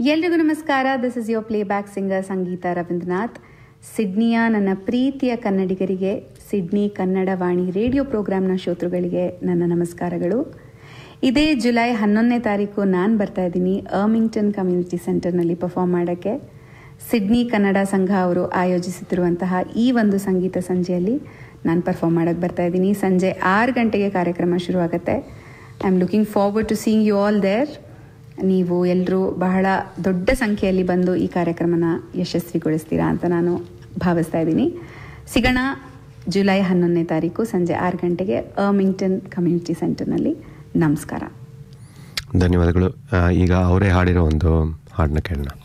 ಎಲ್ರಿಗೂ ನಮಸ್ಕಾರ. This is your playback singer ಸಂಗೀತ ರವೀಂದ್ರನಾಥ್. ಸಿಡ್ನಿಯ ನನ್ನ ಪ್ರೀತಿಯ ಕನ್ನಡಿಗರಿಗೆ, ಸಿಡ್ನಿ ಕನ್ನಡ ವಾಣಿ ರೇಡಿಯೋ ಪ್ರೋಗ್ರಾಮ್ನ ಶ್ರೋತೃಗಳಿಗೆ ನನ್ನ ನಮಸ್ಕಾರಗಳು. ಇದೇ ಜುಲೈ 11ನೇ ತಾರೀಕು ನಾನು ಬರ್ತಾ ಇದ್ದೀನಿ ಅರ್ಮಿಂಗ್ಟನ್ ಕಮ್ಯುನಿಟಿ ಸೆಂಟರ್ನಲ್ಲಿ ಪರ್ಫಾರ್ಮ್ ಮಾಡೋಕ್ಕೆ. ಸಿಡ್ನಿ ಕನ್ನಡ ಸಂಘ ಅವರು ಆಯೋಜಿಸುತ್ತಿರುವಂತಹ ಈ ಒಂದು ಸಂಗೀತ ಸಂಜೆಯಲ್ಲಿ ನಾನು ಪರ್ಫಾರ್ಮ್ ಮಾಡೋಕ್ಕೆ ಬರ್ತಾ ಇದ್ದೀನಿ. ಸಂಜೆ 6 ಗಂಟೆಗೆ ಕಾರ್ಯಕ್ರಮ ಶುರುವಾಗುತ್ತೆ. I am looking forward to seeing you all there. ನೀವು ಎಲ್ಲರೂ ಬಹಳ ದೊಡ್ಡ ಸಂಖ್ಯೆಯಲ್ಲಿ ಬಂದು ಈ ಕಾರ್ಯಕ್ರಮನ ಯಶಸ್ವಿಗೊಳಿಸ್ತೀರಾ ಅಂತ ನಾನು ಭಾವಿಸ್ತಾ ಇದ್ದೀನಿ. ಸಿಗೋಣ ಜುಲೈ 11ನೇ ತಾರೀಕು ಸಂಜೆ 6 ಗಂಟೆಗೆ ಅರ್ಮಿಂಗ್ಟನ್ ಕಮ್ಯುನಿಟಿ ಸೆಂಟರ್ನಲ್ಲಿ. ನಮಸ್ಕಾರ, ಧನ್ಯವಾದಗಳು. ಈಗ ಅವರೇ ಹಾಡಿರೋ ಒಂದು ಹಾಡನ್ನ ಕೇಳೋಣ.